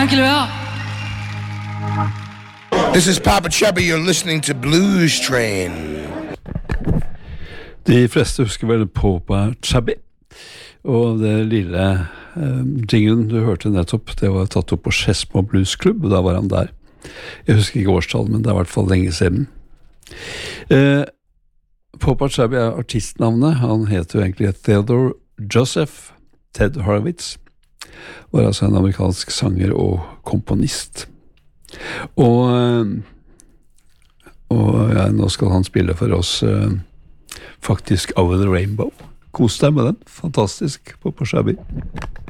Hyggelig å høre. This is Papa Chubby, you're listening to Blues Train. De fleste husker vel Papa Chubby, og det lille jinglen du hørte nettopp, det var tatt opp på Skedsmo Blues Club, og da var han der. Jeg husker ikke årstallet, men det er i hvert fall lenge siden. Papa Chubby er artistnavnet. Han heter jo egentlig Theodore Joseph Ted Horowitz, var altså en amerikansk sanger og komponist. Og ja, nå skal han spille for oss faktisk Over the Rainbow. Kos deg med den. Fantastisk, Papa Chubby.